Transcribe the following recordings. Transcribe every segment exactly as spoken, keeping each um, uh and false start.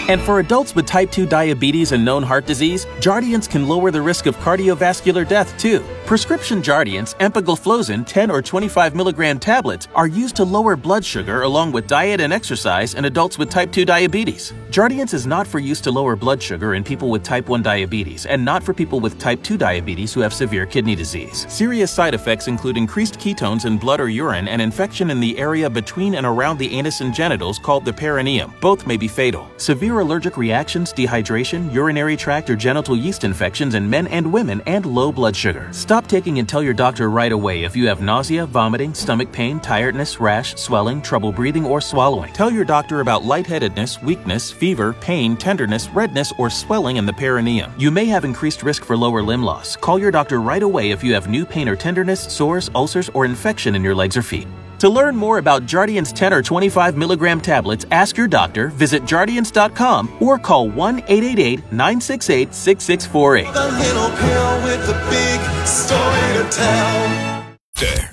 And for adults with type two diabetes and known heart disease, Jardiance can lower the risk of cardiovascular death too. Prescription Jardiance, empagliflozin ten or twenty-five milligram tablets are used to lower blood sugar along with diet and exercise in adults with type two diabetes. Jardiance is not for use to lower blood sugar in people with type one diabetes and not for people with type two diabetes who have severe kidney disease. Serious side effects include increased ketones in blood or urine and infection in the area between and around the anus and genitals called the perineum. Both may be fatal. Severe allergic reactions, dehydration, urinary tract or genital yeast infections in men and women, and low blood sugar. Stop taking and tell your doctor right away if you have nausea, vomiting, stomach pain, tiredness, rash, swelling, trouble breathing or swallowing. Tell your doctor about lightheadedness, weakness, fever, pain, tenderness, redness, or swelling in the perineum. You may have increased risk for lower limb loss. Call your doctor right away if you have new pain or tenderness, sores, ulcers, or infection in your legs or feet. To learn more about Jardiance ten or twenty-five milligram tablets, ask your doctor, visit jardiance dot com, or call one eight eight eight, nine six eight, six six four eight. The little pill with the big story to tell. There.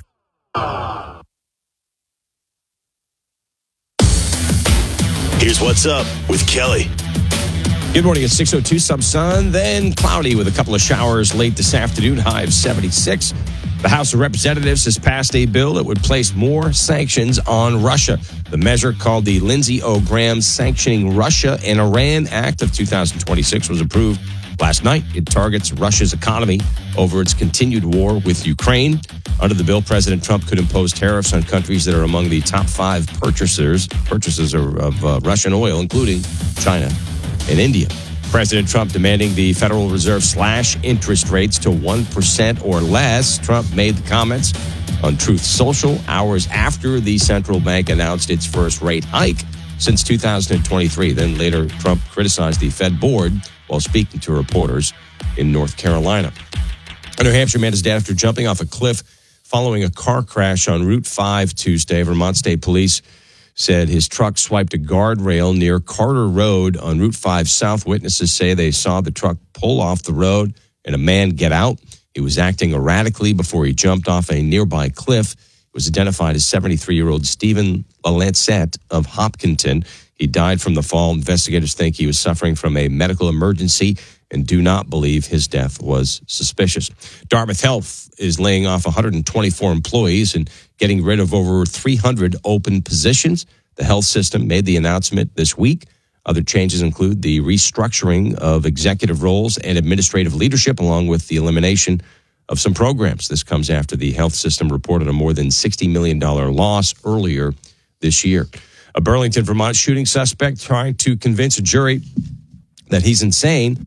Here's what's up with Kelly. Good morning. It's six oh two, some sun, then cloudy with a couple of showers late this afternoon, high of seventy-six. The House of Representatives has passed a bill that would place more sanctions on Russia. The measure, called the Lindsey O. Graham Sanctioning Russia and Iran Act of two thousand twenty-six, was approved last night. It targets Russia's economy over its continued war with Ukraine. Under the bill, President Trump could impose tariffs on countries that are among the top five purchasers, purchasers of uh, Russian oil, including China and India. President Trump demanding the Federal Reserve slash interest rates to one percent or less. Trump made the comments on Truth Social hours after the central bank announced its first rate hike since two thousand twenty-three. Then later, Trump criticized the Fed board while speaking to reporters in North Carolina. A New Hampshire man is dead after jumping off a cliff following a car crash on Route five Tuesday. Vermont State Police said his truck swiped a guardrail near Carter Road on Route five South. Witnesses say they saw the truck pull off the road and a man get out. He was acting erratically before he jumped off a nearby cliff. It was identified as seventy-three-year-old Stephen LaLancette of Hopkinton. He died from the fall. Investigators think he was suffering from a medical emergency and do not believe his death was suspicious. Dartmouth Health is laying off one hundred twenty-four employees and getting rid of over three hundred open positions. The health system made the announcement this week. Other changes include the restructuring of executive roles and administrative leadership, along with the elimination of some programs. This comes after the health system reported a more than sixty million dollars loss earlier this year. A Burlington, Vermont shooting suspect trying to convince a jury that he's insane.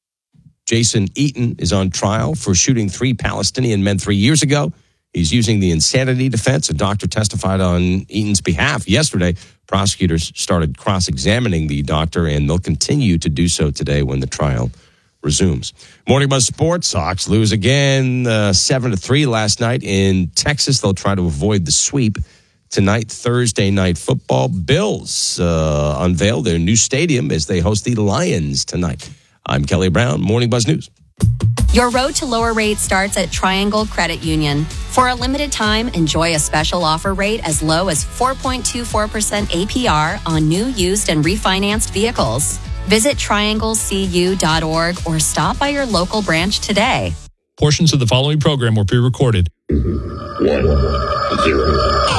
Jason Eaton is on trial for shooting three Palestinian men three years ago. He's using the insanity defense. A doctor testified on Eaton's behalf yesterday. Prosecutors started cross-examining the doctor, and they'll continue to do so today when the trial resumes. Morning Buzz Sports. Sox lose again, uh, seven to three last night in Texas. They'll try to avoid the sweep tonight. Thursday night football. Bills uh, unveil their new stadium as they host the Lions tonight. I'm Kelly Brown, Morning Buzz News. Your road to lower rates starts at Triangle Credit Union. For a limited time, enjoy a special offer rate as low as four point two four percent A P R on new, used, and refinanced vehicles. Visit triangle c u dot org or stop by your local branch today. Portions of the following program were pre-recorded. One, zero.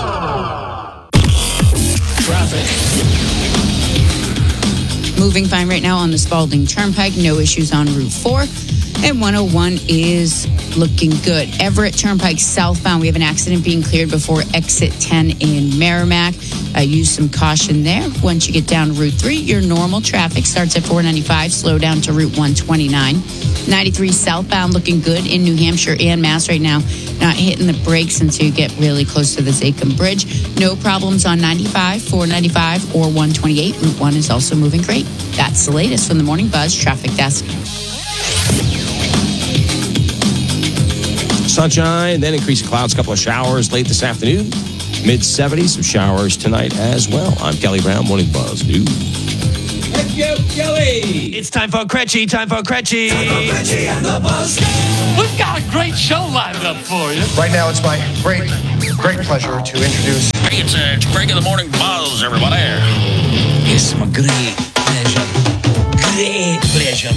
Traffic. Moving fine right now on the Spalding Turnpike. No issues on Route four. And one oh one is looking good. Everett Turnpike southbound. We have an accident being cleared before exit ten in Merrimack. Uh, use some caution there. Once you get down to Route three, your normal traffic starts at four ninety-five. Slow down to Route one twenty-nine. ninety-three southbound looking good in New Hampshire and Mass right now. Not hitting the brakes until you get really close to the Zakim Bridge. No problems on ninety-five, four ninety-five, or one twenty-eight. Route one is also moving great. That's the latest from the Morning Buzz Traffic Desk. Sunshine, then increased clouds, a couple of showers late this afternoon. mid seventies, some showers tonight as well. I'm Kelly Brown, Morning Buzz News. Thank you, Kelly. It's time for Cretchy, time for Cretchy. Time for Cretchy and the Buzz. We've got a great show lined up for you. Right now, it's my great, great pleasure to introduce... Hey, it's, uh, it's Greg in the Morning Buzz, everybody. It's my great pleasure Asia.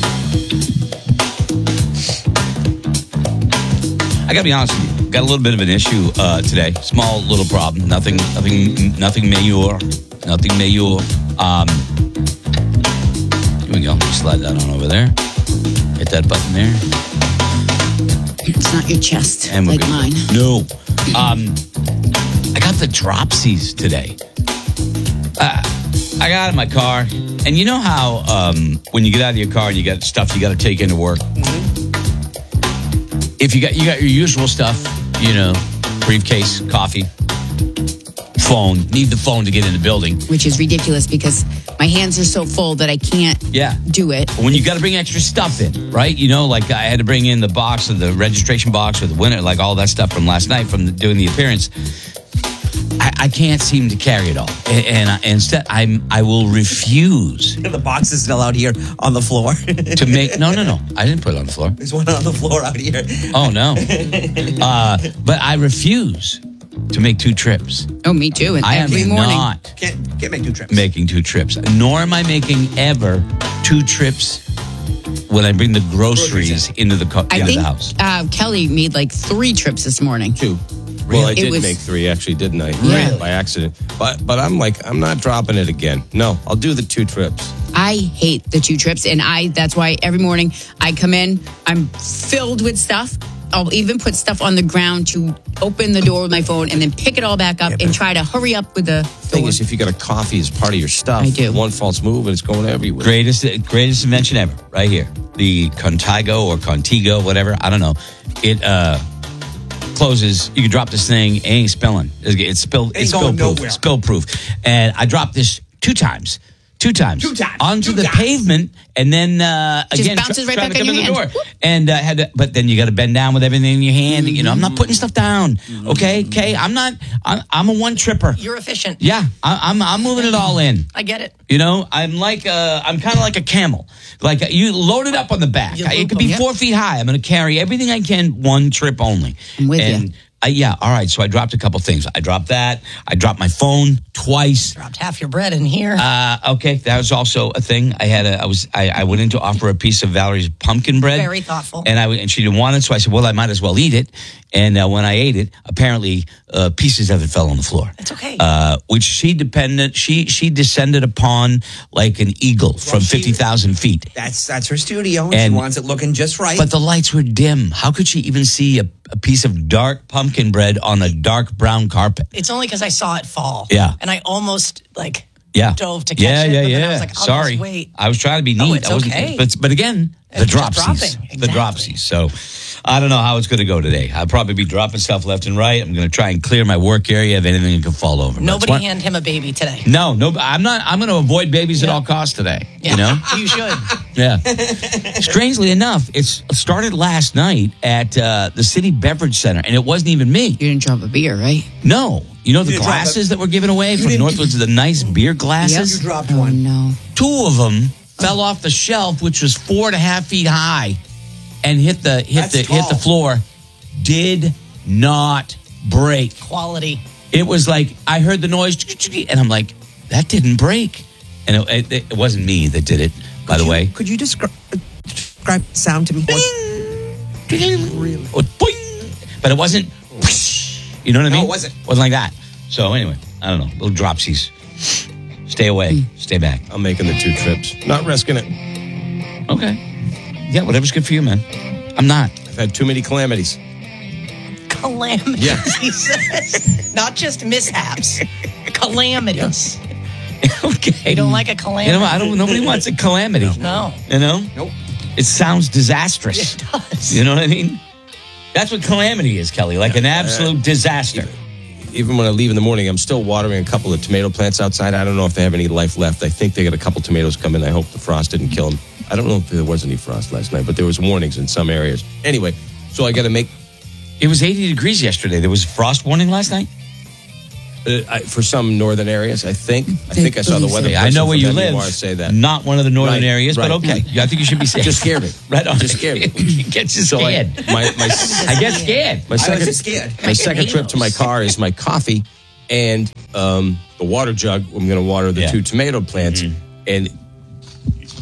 I gotta be honest with you. Got a little bit of an issue uh, today. Small little problem. Nothing, nothing, nothing major. Nothing major. Um, here we go. Slide that on over there. Hit that button there. It's not your chest And we're like good. mine. No. Um, I got the dropsies today. Uh, I got in my car, and you know how um, when you get out of your car and you got stuff you got to take into work. If you got you got your usual stuff, you know, briefcase, coffee, phone. Need the phone to get in the building, Which is ridiculous because my hands are so full that I can't yeah. do it. When you got to bring extra stuff in, right? You know, like I had to bring in the box of the registration box or the winner, like all that stuff from last night from the, doing the appearance. I, I can't seem to carry it all, and, and I, instead, I'm I will refuse. The box is still out here on the floor. to make no, no, no. I didn't put it on the floor. There's one on the floor out here. Oh no! Uh, but I refuse to make two trips. Oh, me too. And I am every morning. not Can't can't make two trips. making two trips, nor am I making ever two trips when I bring the groceries into the co- I into think the house. uh, Kelly made like three trips this morning. Two. Well, I It did was- make three, actually, didn't I? Yeah. By accident. But but I'm like, I'm not dropping it again. No, I'll do the two trips. I hate the two trips, and I that's why every morning I come in, I'm filled with stuff. I'll even put stuff on the ground to open the door with my phone and then pick it all back up and try to hurry up with the Thing door. is, if you got a coffee as part of your stuff, I do. one false move and it's going everywhere. Greatest greatest invention ever, right here. The Contigo or Contigo, whatever. I don't know. It uh, closes. You can drop this thing. It ain't spilling. It's, it's spill. Ain't It's going spill proof. nowhere. Spill proof. And I dropped this two times. Two times. Two times. Onto Two the times. pavement, and then uh, Just again bounces try- right trying back to in come in your the hand. door. And uh, had to, but then you got to bend down with everything in your hand. You know, I'm not putting stuff down. Okay, okay. I'm not. I'm, I'm a one tripper. You're efficient. Yeah, I, I'm. I'm moving it all in. I get it. You know, I'm like a, I'm kind of like a camel. Like uh, you load it up on the back. You I- It loop could be them, yeah. four feet high. I'm going to carry everything I can one trip only. I'm with and you. I, yeah, all right. So I dropped a couple things. I dropped that. I dropped my phone twice. Dropped half your bread in here. Uh, okay, that was also a thing. I had a. I was. I, I went in to offer a piece of Valerie's pumpkin bread. Very thoughtful. And I and she didn't want it, so I said, "Well, I might as well eat it." And uh, when I ate it, apparently uh, pieces of it fell on the floor. It's okay. Uh, which she dependent. She she descended upon like an eagle from she- fifty thousand feet. That's that's her studio, and, And- she wants it looking just right. But the lights were dim. How could she even see a, a piece of dark pumpkin bread on a dark brown carpet? It's only because I saw it fall. Yeah. And I almost like Yeah. dove to catch yeah, it. Yeah, but yeah, then I was like, I'll Sorry. just wait. I was trying to be neat. Oh, it's I wasn't, okay. But, but again, the It's just dropsies. dropping. The Exactly. dropsies. So I don't know how it's going to go today. I'll probably be dropping stuff left and right. I'm going to try and clear my work area of anything that can fall over. But Nobody it's one- hand him a baby today. No, no, I'm not. I'm going to avoid babies at Yeah. all costs today. Yeah. You know? You should. Yeah. Strangely enough, it's it started last night at uh, the City Beverage Center, and it wasn't even me. You didn't drop a beer, right? No. You know the didn't drop glasses it. that were given away from didn't- Northwoods, the nice beer glasses? you dropped Oh, one. no. Two of them fell off the shelf, which was four and a half feet high, and hit the hit That's the hit the tall. floor. Did not break. Quality. It was like I heard the noise, and I'm like, that didn't break. And it, it, it wasn't me that did it, by Could the you- way. Could you describe describe sound to me? Really? Boing. But it wasn't. whoosh. You know what I No, mean? it wasn't. Wasn't like that. So anyway, I don't know. Little dropsies. Stay away. Stay back. I'm making the two trips. Not risking it. Okay. Yeah, whatever's good for you, man. I'm not. I've had too many calamities. Calamities, Yeah. he says. Not just mishaps. Calamities. Okay. You don't like a calamity? You know, I don't. Nobody wants a calamity. No. You know. Nope. It sounds disastrous. It does. You know what I mean? That's what calamity is, Kelly. Like an absolute disaster. Even when I leave in the morning, I'm still watering a couple of tomato plants outside. I don't know if they have any life left. I think they got a couple tomatoes coming. I hope the frost didn't kill them. I don't know if there was any frost last night, but there was warnings in some areas. Anyway, so I got to make It was eighty degrees yesterday. There was a frost warning last night. uh, I, for some northern areas. I think. I think I saw the weather. Okay, I know person where you from live. M U R say that. Not one of the northern Right, areas, but right. okay. I think you should be safe. Just scared me. Right on. Just scared me. It gets you So I, scared. my my I get scared. My I was second, just scared. my second trip to my car is my coffee and um, the water jug. I'm going to water the Yeah. two tomato plants. Mm-hmm. And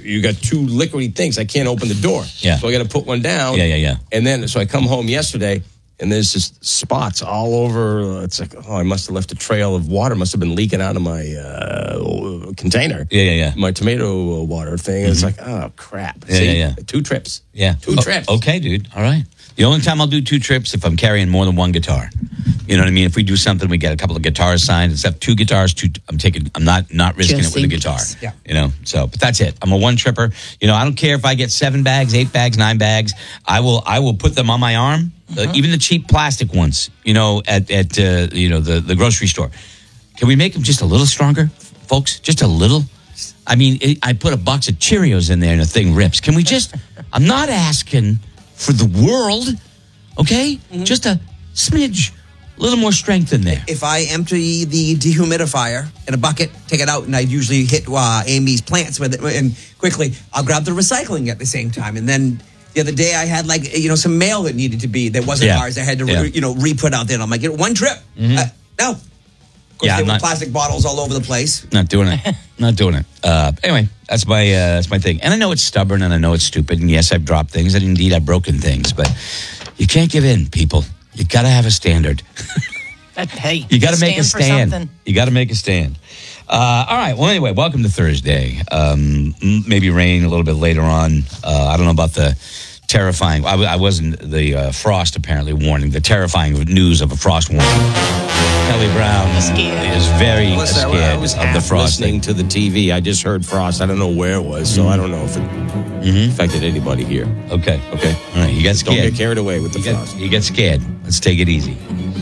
you got two liquidy things. I can't open the door. Yeah. So I got to put one down. Yeah, yeah, yeah. And then, so I come home yesterday, and there's just spots all over. It's like, oh, I must have left a trail of water. Must have been leaking out of my uh, container. Yeah, yeah, yeah. My tomato water thing. Mm-hmm. It's like, oh, crap. Yeah, See? yeah, yeah. Two trips. Yeah. Two oh, trips. Okay, dude. All right. The only time I'll do two trips if I'm carrying more than one guitar. You know what I mean? If we do something, we get a couple of guitars signed. Except two guitars, two. I'm taking. I'm not not risking Just it with a in guitar. case. Yeah. You know. So, but that's it. I'm a one tripper. You know, I don't care if I get seven bags, eight bags, nine bags. I will. I will put them on my arm. Uh, even the cheap plastic ones. You know, at at uh, you know the the grocery store. Can we make them just a little stronger, folks? Just a little. I mean, it, I put a box of Cheerios in there and the thing rips. Can we just? I'm not asking for the world, okay? Mm-hmm. Just a smidge, a little more strength in there. If I empty the dehumidifier in a bucket, take it out, and I usually hit uh, Amy's plants with it, and quickly I'll grab the recycling at the same time. And then the other day I had like you know some mail that needed to be that wasn't Yeah. ours. I had to Yeah. re, you know re-put out there. And I'm like, you know, one trip. Mm-hmm. Uh, no. Of course, Yeah, there I'm were not- plastic bottles all over the place. Not doing it. Not doing it. Uh, anyway, that's my uh, that's my thing. And I know it's stubborn, and I know it's stupid. And yes, I've dropped things, and indeed I've broken things. But you can't give in, people. You got to have a standard. Hey, You got to make a for stand. something. You got to make a stand. Uh, all right. Well, anyway, welcome to Thursday. Um, m- maybe rain a little bit later on. Uh, I don't know about the terrifying. I, w- I wasn't the uh, frost apparently warning. The terrifying news of a frost warning. Kelly Brown is very Listen, scared I was of the half frost. listening to the T V. I just heard frost. I don't know where it was, so I don't know if it Mm-hmm. affected anybody here. Okay. Okay. All right. You got Don't scared. get carried away with the You get, frost. you get scared. Let's take it easy.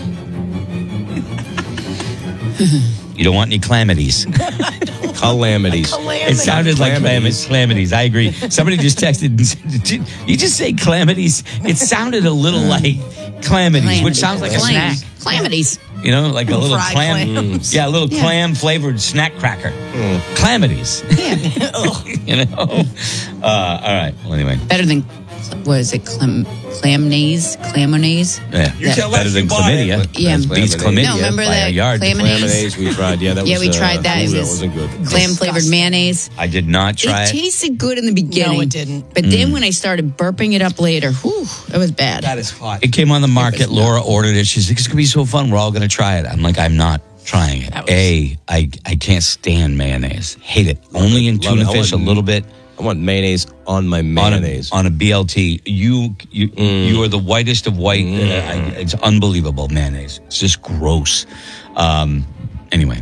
You don't want any calamities. Calamities. It sounded like calamities. calamities. I agree. Somebody just texted and said, "Did you just say calamities?" It sounded a little like calamities, which sounds like a snack. Calamities. You know, like a little Fried clam. clams. Yeah, a little Yeah. clam flavored snack cracker. Calamities. You know? Uh, all right. Well, anyway. Better than, what is it, clam, clamnaise? Clamonaise? Yeah. You tell us Better than you bought it. chlamydia. Yeah. Beats chlamydia No, remember by that a yard. Clamonaise? Clamonaise we tried. Yeah, that Yeah, was we tried uh, that. It ooh, that was wasn't good. Clam flavored mayonnaise. I did not try It it. tasted good in the beginning. No, it didn't. But then Mm. when I started burping it up later, whew, it was bad. That is hot. It came on the market. Laura ordered it. She's like, it's going to be so fun. We're all going to try it. I'm like, I'm not trying it. was- A, I, I can't stand mayonnaise. Hate it. Only in Love tuna it. I fish a want- little bit. I want mayonnaise on my On mayonnaise. a, on a B L T. You you, you are the whitest of white. Uh, I, it's unbelievable, mayonnaise. It's just gross. Um, anyway.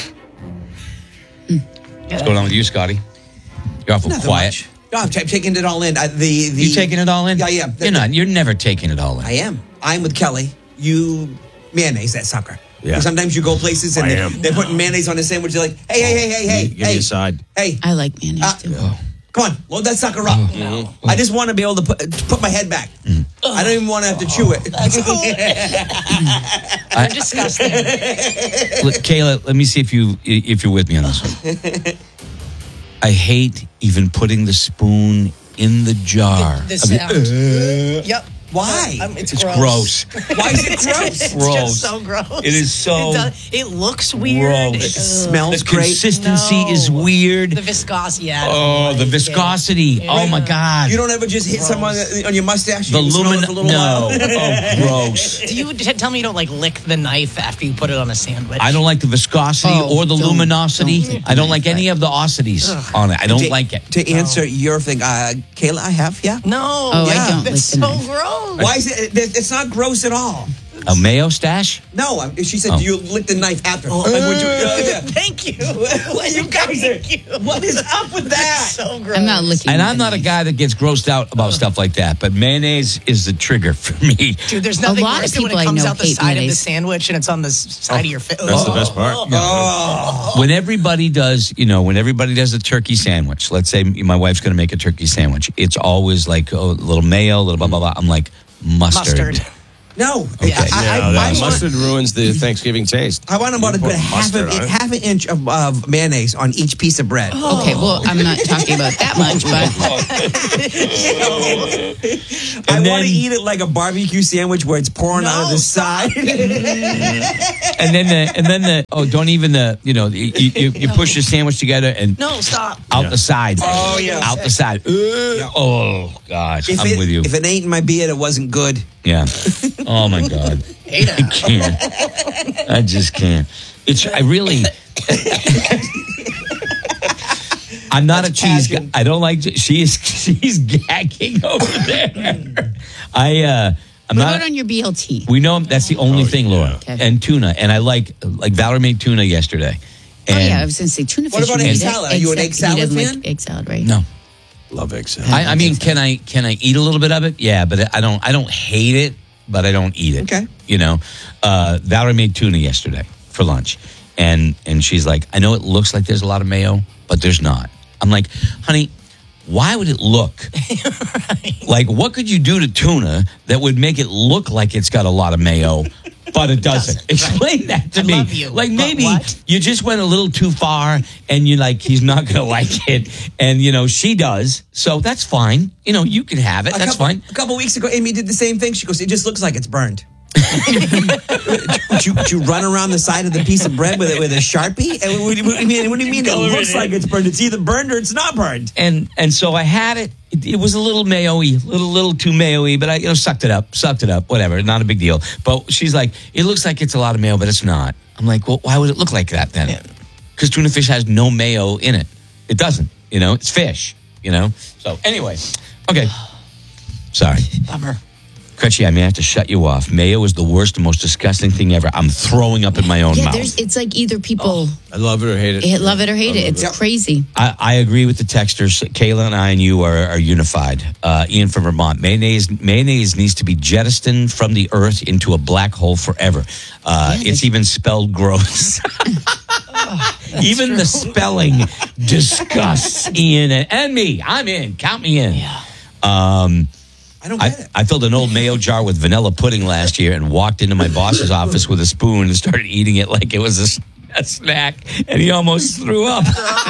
What's going on with you, Scotty? You're awful Nothing quiet. much. No, I'm t- taking it all in. I, the, the, You taking it all in? Yeah, yeah. You're not. You're never taking it all in. I am. I'm with Kelly. You mayonnaise that sucker. Yeah. And sometimes you go places and I they, am. they're putting mayonnaise on a sandwich. You're like, hey, hey, hey, hey, hey, Give hey, me a side. hey. I like mayonnaise Uh, too. Come on, load that sucker up. I just want to be able to put, to put my head back. I don't even want to have to chew it. You're disgusting. Look, Kayla, let me see if you if you're with me on this one. I hate even putting the spoon in the jar. The of the- sound. Yep. Why? Um, it's, It's gross. gross. Why is it gross? It's Gross. just so gross. It is so It, does, it looks weird. gross. It smells The great. consistency No. is weird. The viscosity. Yeah, I don't Oh, like the it. viscosity. Yeah. Oh my God. You don't ever just hit someone on your mustache? The You smell it lumin. for a little No. while? Oh, gross. Do you t- tell me you don't like lick the knife after you put it on a sandwich? I don't like the viscosity Oh, or the don't- luminosity. don't lick the I don't knife, like any of the osities on it. I don't to, like it. To answer your thing, uh, Kayla, I have, yeah. No. Oh, I Yeah. don't That's like the so knife. gross. Why is it? It's not gross at all. A mayo stash? No, I'm, she said, Oh. do you lick the knife after? Like, would you, uh, yeah. Thank you. What you guys are? Thank you. What is up with that? So gross. I'm not licking And the I'm not a knife. guy that gets grossed out about stuff like that, but mayonnaise is the trigger for me. Dude, there's nothing lot worse of than when people it I comes know out the hate side of the mayonnaise. sandwich and it's on the s- side of your face. That's the best part. When everybody does, you know, when everybody does a turkey sandwich, let's say my wife's going to make a turkey sandwich, it's always like oh, a little mayo, a little blah, blah, blah. I'm like, mustard. Mustard. No. Okay. I, I, yeah, I, that I want, mustard ruins the Thanksgiving taste. I want about a good half, of, half an inch of, of mayonnaise on each piece of bread. Oh. Okay, well, I'm not talking about that much, but I want to eat it like a barbecue sandwich where it's pouring no, out of the side. and then the and then the oh, don't even the you know you you, you push your sandwich together and no stop out yeah. the side. Oh yeah, out the side. Uh, oh gosh, if I'm it, with you. If it ain't in my beard, it wasn't good. Yeah. Oh my God. I can't. I just can't. It's. I really. I'm not That's a cheese guy. I don't like. She's she's gagging over there. I. uh I'm what not about on your B L T? We know that's the only oh, thing, Laura. Okay. And tuna, and I like like Valerie made tuna yesterday. And oh yeah, I was going to say tuna fish. What about egg salad? Are you an egg salad fan? Like egg salad, right? No. Love egg salad. I, I mean, can I can I eat a little bit of it? Yeah, but I don't I don't hate it, but I don't eat it. Okay. You know, uh, Valerie made tuna yesterday for lunch, and and she's like, I know it looks like there's a lot of mayo, but there's not. I'm like, honey, why would it look right. like? What could you do to tuna that would make it look like it's got a lot of mayo? But it doesn't. doesn't Explain right. that to I me. Love you, like maybe what? you just went a little too far and you're like, he's not going to like it. And, you know, she does. So that's fine. You know, you can have it. A that's couple, fine. A couple weeks ago, Amy did the same thing. She goes, it just looks like it's burned. would, you, would you run around the side of the piece of bread with it with a Sharpie? And what, do you, what do you mean? What do you mean it looks like it's burned? It's either burned or it's not burned. And and so I had it. It, it was a little mayo-y, a little, little too mayo-y, but I you know sucked it up, sucked it up, whatever. Not a big deal. But she's like, it looks like it's a lot of mayo, but it's not. I'm like, well, why would it look like that then? Because tuna fish has no mayo in it. It doesn't. You know, it's fish. You know. So anyway, okay. Sorry. Bummer. Crutchy, I may have to shut you off. Mayo is the worst and most disgusting thing ever. I'm throwing up in my own yeah, mouth. There's, it's like either people... Oh, I love it or hate it. it love it or hate it. It's it. crazy. I, I agree with the texters. Kayla and I and you are, are unified. Uh, Ian from Vermont. Mayonnaise, mayonnaise needs to be jettisoned from the earth into a black hole forever. Uh, yeah, it's even spelled gross. oh, even true. The spelling disgusts Ian and, and me. I'm in. Count me in. Yeah. Um... I don't get I, it. I filled an old mayo jar with vanilla pudding last year and walked into my boss's office with a spoon and started eating it like it was a, a snack, and he almost threw up.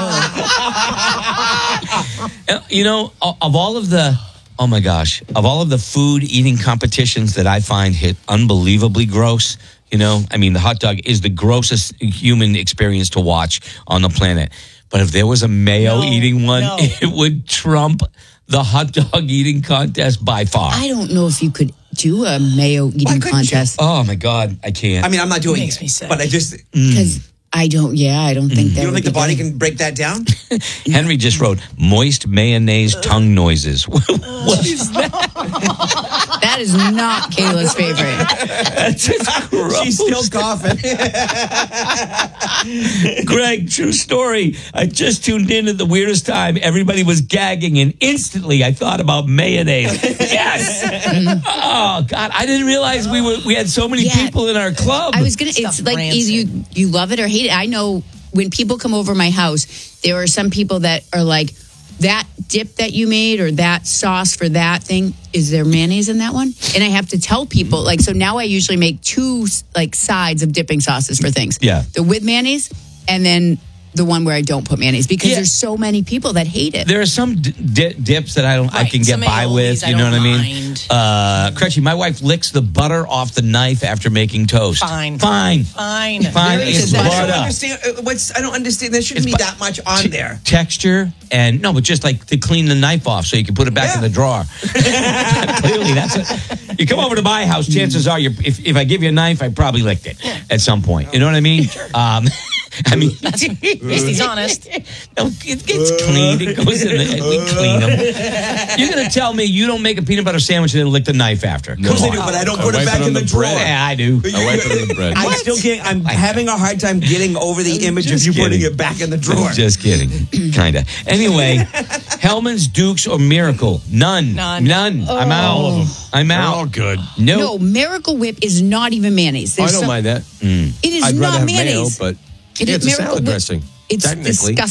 You know, of all of the, oh my gosh, of all of the food eating competitions that I find hit unbelievably gross, you know, I mean, the hot dog is the grossest human experience to watch on the planet. But if there was a mayo no, eating one, no. it would trump the hot dog eating contest by far. I don't know if you could do a mayo eating contest. You? Oh my God, I can't. I mean, I'm not doing it, it, me sick. but I just because mm. I don't. Yeah, I don't think mm. that. You don't think the body good. can break that down? Henry just wrote moist mayonnaise tongue noises. What is that? That is not Kayla's favorite. That's just gross. She's still coughing. Greg, true story. I just tuned in at the weirdest time. Everybody was gagging, and instantly I thought about mayonnaise. Yes. Oh God, I didn't realize we were we had so many yeah. people in our club. I was gonna. It's like either you you love it or hate it. I know when people come over my house, there are some people that are like, that dip that you made or that sauce for that thing, is there mayonnaise in that one? And I have to tell people, like, so now I usually make two like sides of dipping sauces for things. Yeah. The with mayonnaise and then the one where I don't put mayonnaise because yeah. there's so many people that hate it. There are some d- di- dips that I don't, right. I can some get by with. You know what I mean? Mind. Uh, Crutchy, my wife licks the butter off the knife after making toast. Fine, fine, fine, fine. It's I butter. don't understand. What's I don't understand. There shouldn't it's be bu- that much on t- there. Texture and no, but just like to clean the knife off so you can put it back yeah. in the drawer. Clearly, that's it. You come over to my house. Chances are, you're, if if I give you a knife, I probably licked it at some point. You know what I mean? Sure. Um, I mean, at least he's honest. No, it gets cleaned. It goes in the, we clean them. You're going to tell me you don't make a peanut butter sandwich and then lick the knife after? Of course I do, but I don't I put it back it in the, the drawer. Yeah, I do. I wipe it in the bread. I still can't. I'm having a hard time getting over the image of you kidding. putting it back in the drawer. Just kidding. Kind of. Anyway, Hellman's, Dukes, or Miracle? None. None. None. Oh. I'm out. All of them. I'm They're out. all good. Nope. No, Miracle Whip is not even mayonnaise. Oh, I There's don't some, mind that. Mm. It is I'd not rather have mayonnaise. mayo, but It yeah, is it's a Miracle salad Whip. dressing. It's technically. disgusting.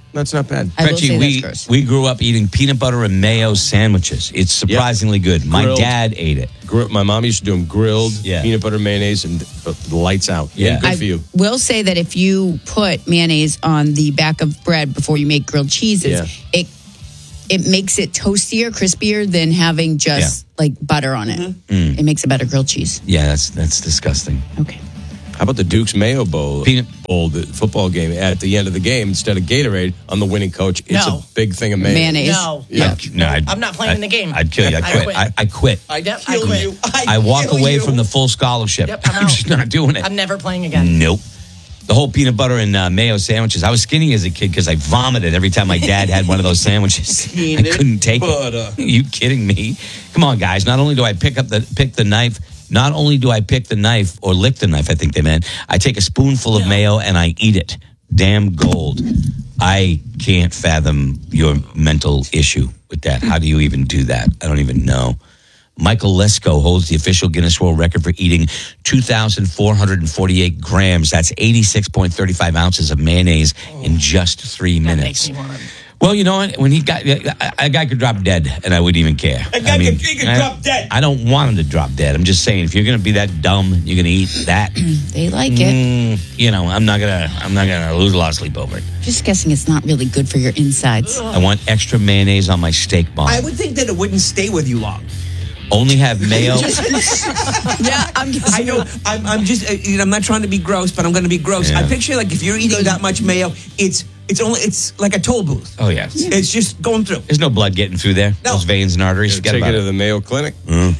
That's not bad. I will say Gretchen, that's we, gross. we grew up eating peanut butter and mayo sandwiches. It's surprisingly good. My Grilled. dad ate it. Gr- My mom used to do them grilled, Yeah. peanut butter, mayonnaise, and uh, lights out. Yeah. Good I for you. will say that if you put mayonnaise on the back of bread before you make grilled cheeses, Yeah. it it makes it toastier, crispier than having just like butter on it. Mm. It makes a better grilled cheese. Yeah, that's that's disgusting. Okay. How about the Duke's Mayo Bowl? Peanut- Bowl, the football game. At the end of the game, instead of Gatorade on the winning coach, it's No. a big thing of mayonnaise. Mayonnaise. No. Yeah. No, I'd, I'm not playing I'd- the game. I'd kill you. I I quit. quit. I, I quit. I, I'd I kill quit. you. I I'd walk kill away you. from the full scholarship. Yep, I'm I'm out. just not doing it. I'm never playing again. Nope. The whole peanut butter and uh, mayo sandwiches. I was skinny as a kid because I vomited every time my dad had one of those sandwiches. I Peanut couldn't take butter. it. Are you kidding me? Come on, guys. Not only do I pick up the pick the knife, not only do I pick the knife or lick the knife, I think they meant, I take a spoonful of mayo and I eat it. Damn gold. I can't fathom your mental issue with that. How do you even do that? I don't even know. Michael Lesko holds the official Guinness World Record for eating two thousand four hundred forty-eight grams. That's eighty-six point three five ounces of mayonnaise in just three That minutes. makes me want to. Well, you know what? When he got a, a guy could drop dead, and I wouldn't even care. A guy I mean, could- he could I, drop dead. I don't want him to drop dead. I'm just saying, if you're going to be that dumb, you're going to eat that. They like it. mm, you know, I'm not gonna. I'm not gonna lose a lot of sleep over it. Just guessing it's not really good for your insides. I want extra mayonnaise on my steak bomb. I would think that it wouldn't stay with you long. Only have mayo. Yeah, I'm guessing. I know. I'm, I'm just. Uh, you know, I'm not trying to be gross, but I'm going to be gross. Yeah. I picture like if you're eating that much mayo, it's it's only it's like a toll booth. Oh yeah. It's just going through. There's no blood getting through there. No. Those veins and arteries. Forget Take about it it. to the Mayo Clinic.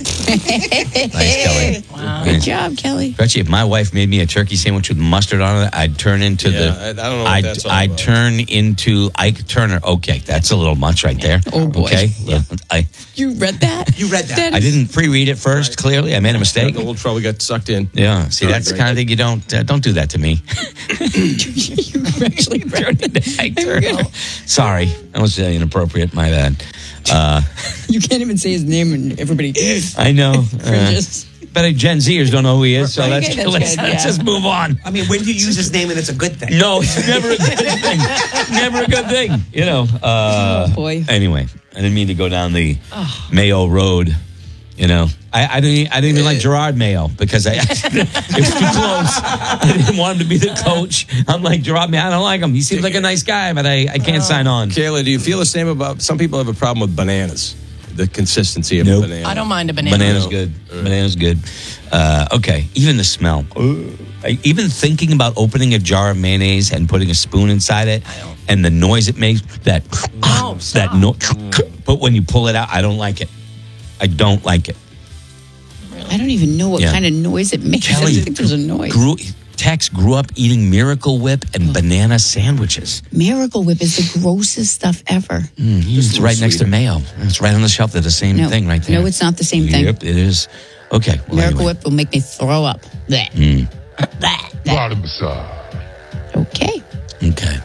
Nice, Kelly. Wow. Good job, Kelly. Gretchen, if my wife made me a turkey sandwich with mustard on it, I'd turn into Yeah, the. I- I don't know what I'd, that's all I'd about. turn into Ike Turner. Okay, that's a little much right there. Oh, boy. Okay, Yeah. I You read that? You read that. I didn't pre-read it first. Clearly, I made a mistake. The whole trouble got sucked in. Yeah, see, that's the kind of thing you don't uh, don't do that to me. You actually read it. Ike Turner. Sorry, that was uh, inappropriate. My bad. Uh, You can't even say his name, and everybody. I know. Uh, cringes. but Gen Zers don't know who he is, so Okay, let's, that's let's, good, let's yeah. just move on. I mean, when do you use his name and it's a good thing? No, it's never a good thing. Never a good thing. You know. Uh, Oh, boy. Anyway, I didn't mean to go down the Mayo road. You know, I, I didn't. I didn't even like Gerard Mayo because I it's too close. I didn't want him to be the coach. I'm like Gerard Mayo. I don't like him. He seems like a nice guy, but I, I can't sign on. Kayla, do you feel the same about? Some people have a problem with bananas. The consistency of Nope. a banana. I don't mind a banana. Banana's good. Banana's good. Uh, okay, even the smell. I, even thinking about opening a jar of mayonnaise and putting a spoon inside it, and the noise it makes. That No, that stop. no. But when you pull it out, I don't like it. I don't like it. I don't even know what Yeah. kind of noise it makes. I Kelly, don't think there's a noise. Grew, Tex grew up eating Miracle Whip and banana sandwiches. Miracle Whip is the grossest stuff ever. Mm, it's right next to mayo. It's right on the shelf. They're the same No, thing right there. no, it's not the same thing. Yep, it is. Okay. Well, Miracle anyway. Whip will make me throw up. Blech. Mm, Blech. Blech. Okay. okay.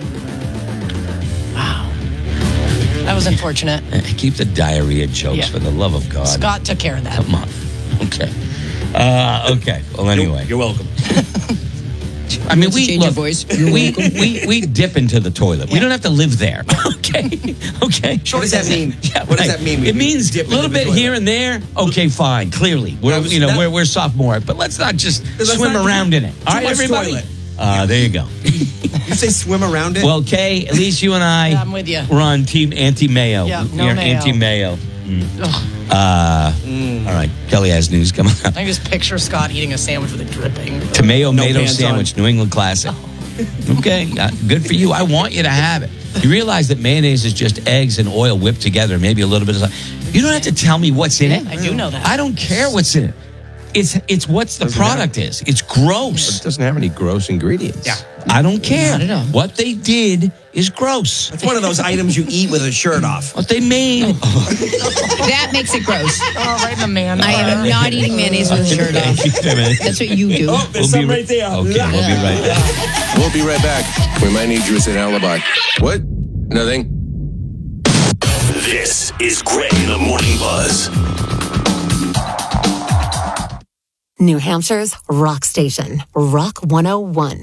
That was unfortunate. Uh, Keep the diarrhea jokes Yeah. for the love of God. Scott took care of that. Come on. Okay. Uh, okay. Well, anyway. You're welcome. I mean, to we change your look, voice. we, we we dip into the toilet. We don't have to live there. Okay. Okay. What does that mean? Yeah, What does right. that mean? It We means a dip little into the bit toilet? here and there. Okay, fine. Clearly, we're That was- you know that- we're we're sophomore, but let's not just Let's swim not- around in it. All right, much everybody. toilet. Uh, there you go. You say swim around it? Well, Kay, at least you and I, Yeah, I'm with you. we're on team anti-mayo. Yeah, no You're mayo. anti-mayo. Mm. Uh, All right, Kelly has news coming up. I can just picture Scott eating a sandwich with a dripping. Tomato No mayo pants sandwich, New England classic. Okay, uh, good for you. I want you to have it. You realize that mayonnaise is just eggs and oil whipped together, maybe a little bit of. You don't have to tell me what's in it. I do know that. I don't care what's in it. It's it's what's the Doesn't product is. It's gross. It doesn't have any gross ingredients. Yeah. I don't care. Not at all. What they did is gross. It's one of those items you eat with a shirt off. What they made. That makes it gross. Oh, right in the man. I am not eating mayonnaise with a shirt off. That's what you do. Oh, there's We'll be some ri- right there. Okay, we'll be right back. We'll be right back. We might need you as an alibi. What? Nothing. This is Greg in the Morning Buzz. New Hampshire's rock station, Rock one oh one.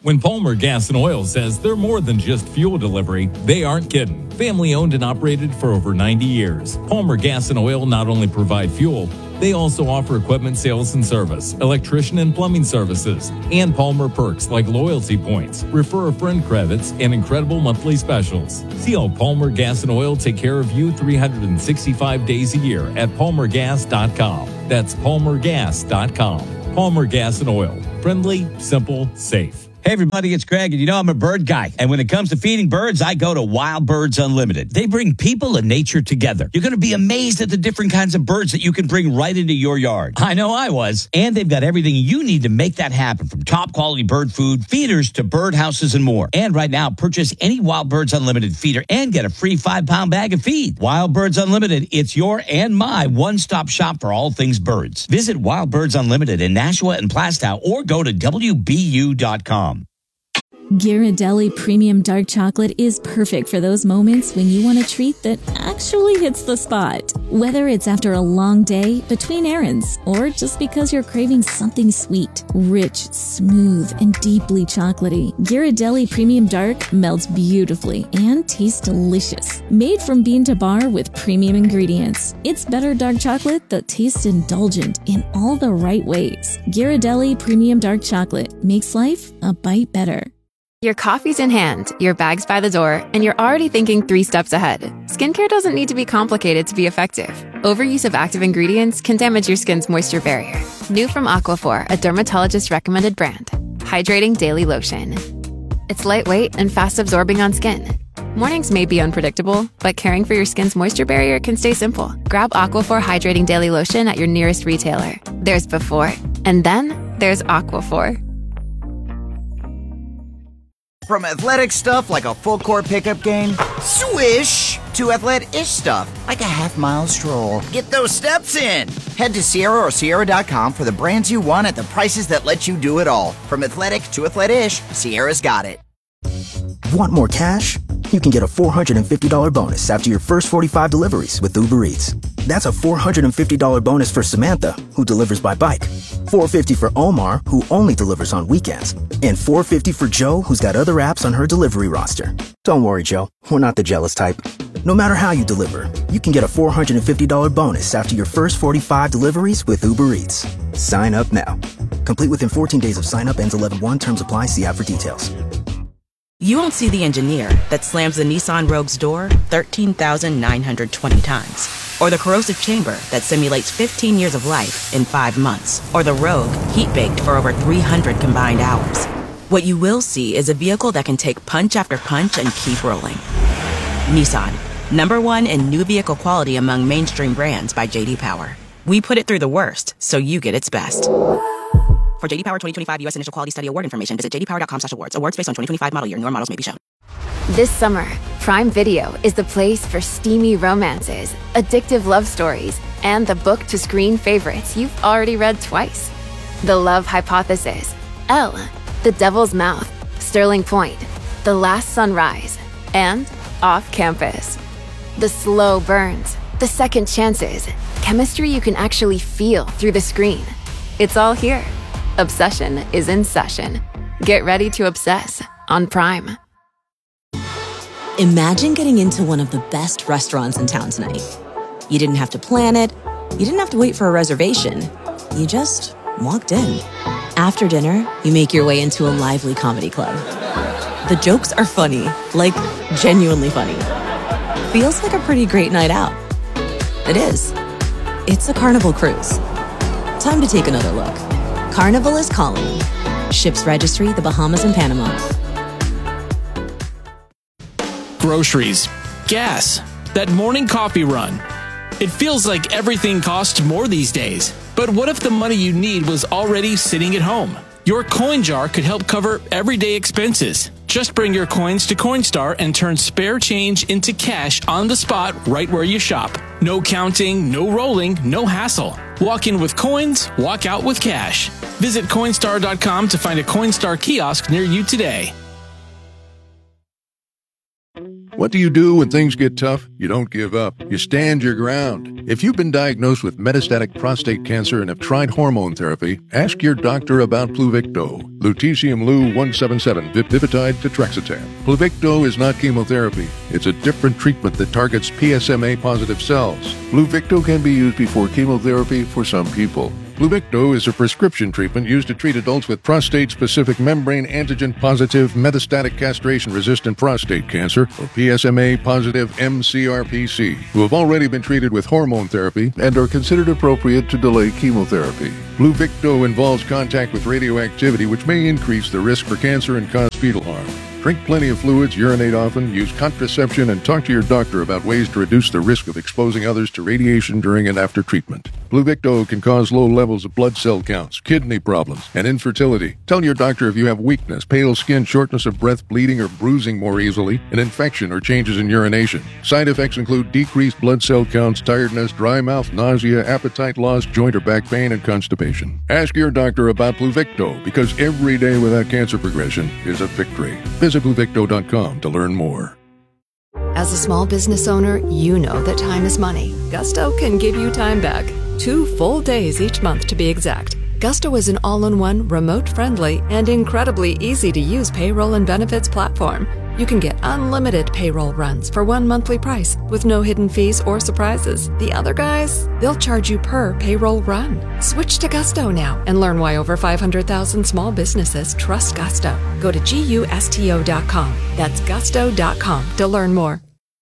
When Palmer Gas and Oil says they're more than just fuel delivery, they aren't kidding. Family owned and operated for over ninety years. Palmer Gas and Oil not only provide fuel, they also offer equipment sales and service, electrician and plumbing services, and Palmer perks like loyalty points, refer a friend credits, and incredible monthly specials. See how Palmer Gas and Oil take care of you three hundred sixty-five days a year at palmer gas dot com. That's palmer gas dot com. Palmer Gas and Oil. Friendly, simple, safe. Hey, everybody, it's Greg, and you know I'm a bird guy. And when it comes to feeding birds, I go to Wild Birds Unlimited. They bring people and nature together. You're going to be amazed at the different kinds of birds that you can bring right into your yard. I know I was. And they've got everything you need to make that happen, from top quality bird food, feeders to bird houses, and more. And right now, purchase any Wild Birds Unlimited feeder and get a free five-pound bag of feed. Wild Birds Unlimited, it's your and my one-stop shop for all things birds. Visit Wild Birds Unlimited in Nashua and Plastow or go to W B U dot com. Ghirardelli Premium Dark Chocolate is perfect for those moments when you want a treat that actually hits the spot. Whether it's after a long day, between errands, or just because you're craving something sweet, rich, smooth, and deeply chocolatey, Ghirardelli Premium Dark melts beautifully and tastes delicious. Made from bean to bar with premium ingredients, it's better dark chocolate that tastes indulgent in all the right ways. Ghirardelli Premium Dark Chocolate makes life a bite better. Your coffee's in hand, your bag's by the door, and you're already thinking three steps ahead. Skincare doesn't need to be complicated to be effective. Overuse of active ingredients can damage your skin's moisture barrier. New from Aquaphor, a dermatologist-recommended brand. Hydrating Daily Lotion. It's lightweight and fast-absorbing on skin. Mornings may be unpredictable, but caring for your skin's moisture barrier can stay simple. Grab Aquaphor Hydrating Daily Lotion at your nearest retailer. There's before, and then there's Aquaphor. From athletic stuff like a full court pickup game, swish, to athletic-ish stuff like a half mile stroll. Get those steps in. Head to Sierra or Sierra dot com for the brands you want at the prices that let you do it all. From athletic to athletic-ish, Sierra's got it. Want more cash? You can get a four hundred fifty dollars bonus after your first forty-five deliveries with Uber Eats. That's a four hundred fifty dollars bonus for Samantha, who delivers by bike, four hundred fifty dollars for Omar, who only delivers on weekends, and four hundred fifty dollars for Joe, who's got other apps on her delivery roster. Don't worry, Joe, we're not the jealous type. No matter how you deliver, you can get a four hundred fifty dollars bonus after your first forty-five deliveries with Uber Eats. Sign up now. Complete within fourteen days of sign up, ends eleven one. Terms apply. See app for details. You won't see the engineer that slams the Nissan Rogue's door thirteen thousand nine hundred twenty times. Or the corrosive chamber that simulates fifteen years of life in five months. Or the Rogue heat-baked for over three hundred combined hours. What you will see is a vehicle that can take punch after punch and keep rolling. Nissan, number one in new vehicle quality among mainstream brands by J D Power. We put it through the worst, so you get its best. For J D Power twenty twenty-five U S Initial Quality Study Award information, visit j d power dot com slash awards. Awards based on twenty twenty-five model year. Newer models may be shown. This summer, Prime Video is the place for steamy romances, addictive love stories, and the book-to-screen favorites you've already read twice. The Love Hypothesis, Elle, The Devil's Mouth, Sterling Point, The Last Sunrise, and Off Campus. The slow burns, the second chances, chemistry you can actually feel through the screen. It's all here. Obsession is in session. Get ready to obsess on Prime. Imagine getting into one of the best restaurants in town tonight. You didn't have to plan it. You didn't have to wait for a reservation. You just walked in. After dinner, you make your way into a lively comedy club. The jokes are funny, like genuinely funny. Feels like a pretty great night out. It is. It's a Carnival cruise. Time to take another look. Carnival is calling. Ships registry, the Bahamas and Panama. Groceries, gas, that morning coffee run. It feels like everything costs more these days. But what if the money you need was already sitting at home? Your coin jar could help cover everyday expenses. Just bring your coins to Coinstar and turn spare change into cash on the spot right where you shop. No counting, no rolling, no hassle. Walk in with coins, walk out with cash. Visit Coinstar dot com to find a Coinstar kiosk near you today. What do you do when things get tough? You don't give up. You stand your ground. If you've been diagnosed with metastatic prostate cancer and have tried hormone therapy, ask your doctor about Pluvicto. Lutetium Lu one seventy-seven, Vipitide Tetraxetan. Pluvicto is not chemotherapy. It's a different treatment that targets P S M A-positive cells. Pluvicto can be used before chemotherapy for some people. Pluvicto is a prescription treatment used to treat adults with prostate-specific membrane antigen-positive metastatic castration-resistant prostate cancer, or P S M A-positive M C R P C, who have already been treated with hormone therapy and are considered appropriate to delay chemotherapy. Pluvicto involves contact with radioactivity, which may increase the risk for cancer and cause fetal harm. Drink plenty of fluids, urinate often, use contraception, and talk to your doctor about ways to reduce the risk of exposing others to radiation during and after treatment. Pluvicto can cause low levels of blood cell counts, kidney problems, and infertility. Tell your doctor if you have weakness, pale skin, shortness of breath, bleeding or bruising more easily, an infection or changes in urination. Side effects include decreased blood cell counts, tiredness, dry mouth, nausea, appetite loss, joint or back pain, and constipation. Ask your doctor about Pluvicto, because every day without cancer progression is a victory. Visit Pluvicto dot com to learn more. As a small business owner, you know that time is money. Gusto can give you time back. Two full days each month to be exact. Gusto is an all-in-one, remote-friendly, and incredibly easy-to-use payroll and benefits platform. You can get unlimited payroll runs for one monthly price with no hidden fees or surprises. The other guys, they'll charge you per payroll run. Switch to Gusto now and learn why over five hundred thousand small businesses trust Gusto. Go to gusto dot com. That's gusto dot com to learn more.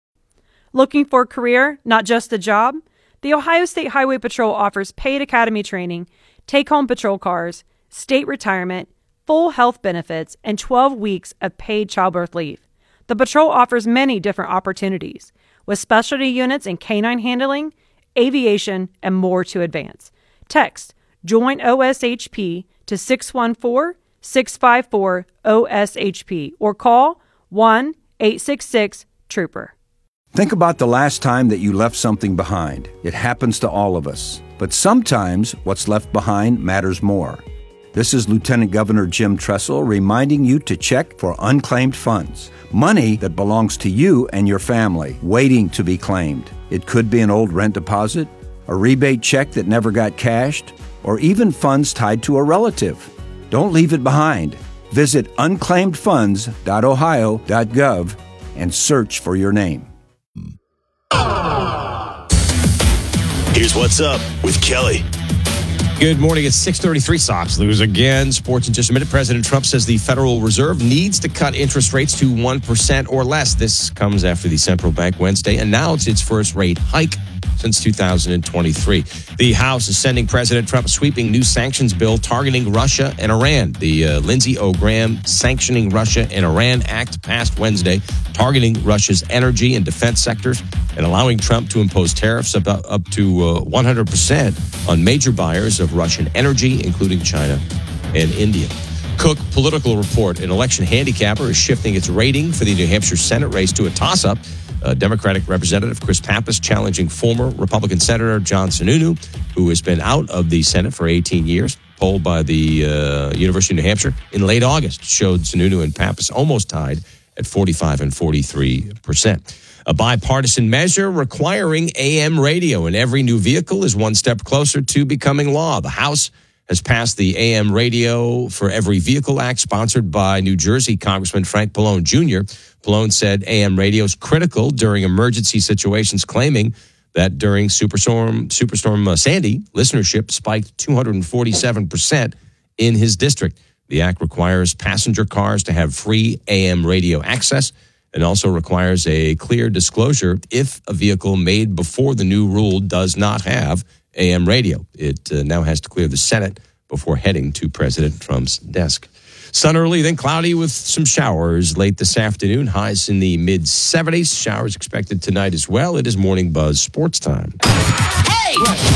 Looking for a career, not just a job? The Ohio State Highway Patrol offers paid academy training, take-home patrol cars, state retirement, full health benefits, and twelve weeks of paid childbirth leave. The patrol offers many different opportunities, with specialty units in canine handling, aviation, and more to advance. Text JOIN O S H P to six one four, six five four, O S H P or call one eight six six, TROOPER. Think about the last time that you left something behind. It happens to all of us. But sometimes what's left behind matters more. This is Lieutenant Governor Jim Tressel reminding you to check for unclaimed funds. Money that belongs to you and your family, waiting to be claimed. It could be an old rent deposit, a rebate check that never got cashed, or even funds tied to a relative. Don't leave it behind. Visit unclaimed funds dot ohio dot gov and search for your name. Here's what's up with Kelly. Good morning. It's six thirty-three. Sox lose again. Sports in just a minute. President Trump says the Federal Reserve needs to cut interest rates to one percent or less. This comes after the central bank Wednesday announced its first rate hike since two thousand twenty-three. The House is sending President Trump a sweeping new sanctions bill targeting Russia and Iran. The uh, Lindsey O. Graham Sanctioning Russia and Iran Act passed Wednesday, targeting Russia's energy and defense sectors and allowing Trump to impose tariffs up, up to uh, one hundred percent on major buyers of Russian energy, including China and India. Cook Political Report, an election handicapper, is shifting its rating for the New Hampshire Senate race to a toss-up. Uh, Democratic Representative Chris Pappas challenging former Republican Senator John Sununu, who has been out of the Senate for eighteen years. Poll by the uh, University of New Hampshire in late August showed Sununu and Pappas almost tied at forty-five and forty-three percent. A bipartisan measure requiring A M radio in every new vehicle is one step closer to becoming law. The House has passed the A M Radio for Every Vehicle Act, sponsored by New Jersey Congressman Frank Pallone Junior Pallone said A M radio is critical during emergency situations, claiming that during Superstorm Superstorm uh, Sandy, listenership spiked two hundred forty-seven percent in his district. The act requires passenger cars to have free A M radio access and also requires a clear disclosure if a vehicle made before the new rule does not have A M radio. It uh, now has to clear the Senate before heading to President Trump's desk. Sun early, then cloudy with some showers late this afternoon. Highs in the mid seventies. Showers expected tonight as well. It is Morning Buzz Sports Time. Hey!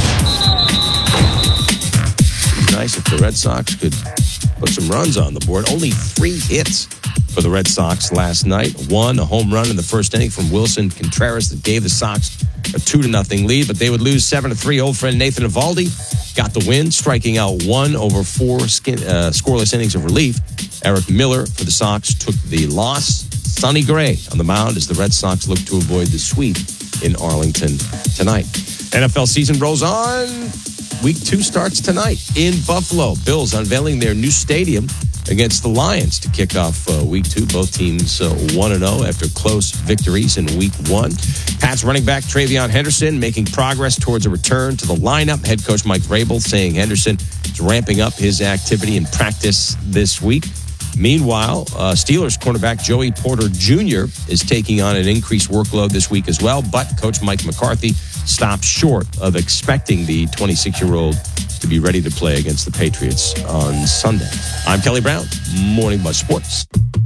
Nice if the Red Sox could put some runs on the board. Only three hits for the Red Sox last night. One, a home run in the first inning from Wilson Contreras that gave the Sox a two to nothing lead, but they would lose seven to three. Old friend Nathan Eovaldi got the win, striking out one over four skin, uh, scoreless innings of relief. Eric Miller for the Sox took the loss. Sonny Gray on the mound as the Red Sox look to avoid the sweep in Arlington tonight. N F L season rolls on. Week two starts tonight in Buffalo. Bills unveiling their new stadium against the Lions to kick off uh, week two. Both teams uh, one and oh after close victories in week one. Pats running back Travion Henderson making progress towards a return to the lineup. Head coach Mike Vrabel saying Henderson is ramping up his activity in practice this week. Meanwhile, uh, Steelers cornerback Joey Porter Junior is taking on an increased workload this week as well, but Coach Mike McCarthy stopped short of expecting the twenty-six-year-old to be ready to play against the Patriots on Sunday. I'm Kelly Brown, Morning Buzz Sports.